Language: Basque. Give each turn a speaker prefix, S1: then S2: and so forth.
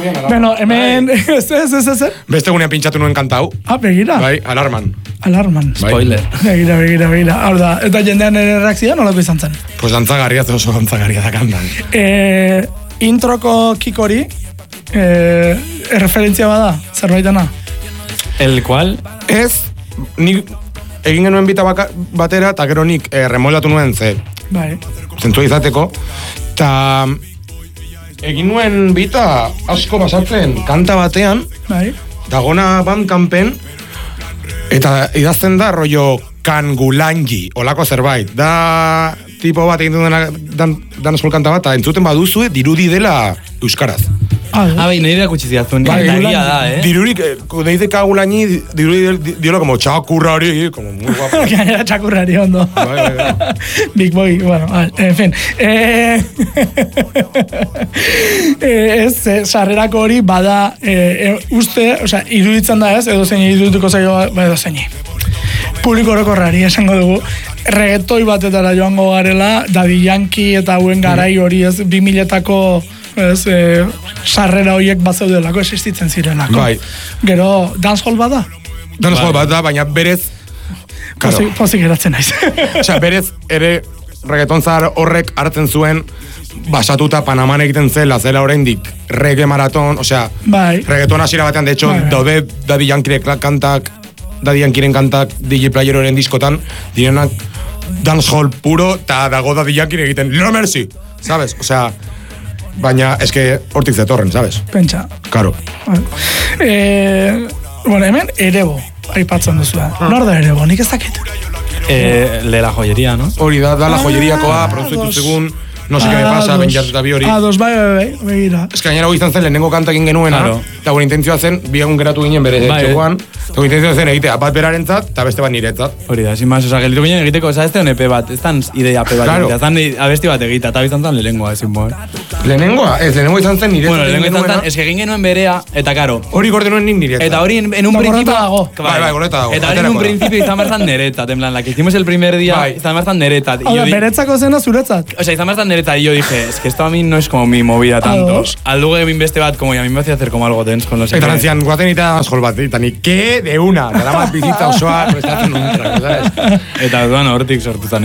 S1: Bueno, hemen, ez.
S2: Beste gunean pintxatu nuen kanta hau.
S1: Begira.
S2: Bai, Alarman.
S3: Spoiler.
S1: Begira. Hau da, eta jendean ere reakzioa nolako izan zen?
S2: Pues dantzagarria, oso dantzagarria da kantan.
S1: Introko kikori, referentzia bada, zerbaitena?
S3: El cual?
S2: Ez, nik egin genuen bita batera, eta gero nik remoldatu nuen
S1: Bai.
S2: zentua izateko, eta egin nuen bita asko basatzen kanta batean,
S1: Bai.
S2: dagona Bandcampen, eta idazten da rollo kangulangi, olako zerbait. Da tipo bat egin duen danazol kanta bat, eta entzuten baduzue dirudi dela euskaraz.
S3: Bai, nahi da kutsiziazun. Egia da,
S2: Dirurik, dice kagulañi, diola como txakurrari, como muy guapo.
S1: Gainera txakurrari ondo.
S2: Bai.
S1: Big Boy, bueno, en fin. Ez, sarrerako hori bada uste, osea, iruditzen da ez, edo zein irudituko zaio, edo zein. Publiko orokorrari esango dugu, reggaetoi batetara joango garela, Daddy Yankee eta hauen garai hori ez, 2000-etako sarrera horiek bazeudelako, existitzen zirelako.
S2: Bai.
S1: Gero, dancehall bada?
S2: Dancehall bat da, baina berez...
S1: Pozik geratzen naiz.
S2: Osea, berez ere reggaeton zahar horrek hartzen zuen basatuta Panaman egiten zela oraindik reggae maraton, osea,
S1: bai.
S2: Reggaeton hasiera batean, de hecho, daude Daddy Yankeeren kantak DJ Playeroren diskotan, direnak dancehall puro, eta dago Daddy Yankee egiten, Little Mercy, ¿sabes? Osea, baina eske hortik zetorren, ¿sabes?
S1: Pentsa.
S2: Claro.
S1: Bueno, hemen Erebo aipatzen duzu da. Nor da Erebo, nik ez dakit.
S3: Le la joyería, ¿no?
S2: Hori da la joyeriakoa, produzitu segun, no sé qué me pasa, benjatu eta bi hori.
S1: Bai, begira.
S2: Ez que gainera izan zen lehenengo kanta egin genuena, eta gure intentzioa zen, bi egun geratu ginen bere txegoan, eta gure intentzioa zen egitea bat berarentzat, eta beste bat niretzat.
S3: Hori da, sin más, oza, gelitu ginen egiteko, oza, este EP bat, ez tan idea EP bat, ez tan abesti bat egita, eta bizan zen lehenengoa, ezin bo.
S2: Lehenengoa? Ez, lehenengoa izan zen niretzat.
S3: Bueno, lehenengoa izan zen, ez que egin genuen berea, eta karo.
S2: Hori gorde nuen nik niretzat.
S3: Eta hori en un principio...
S2: Bai, goreta dago.
S3: Eta hori en un principio izan barzan neretzat, en plan, la que hicimos el primer día, izan barzan neretzat.
S1: Beretzako zena zuretzat.
S3: O sea, izan barzan neretzat, y yo dije, es que esto a mí no es como mi movida tanto. Al luego de mi beste bat, como y a mí me hacía hacer como algo tenso con los...
S2: Eta lanzian, guaten eta askol bat, eta ni, ¿qué? De una, dara bat bizitza osoa, prestatzen un trago, ¿sabes?
S3: Eta, bueno, hortik sortutan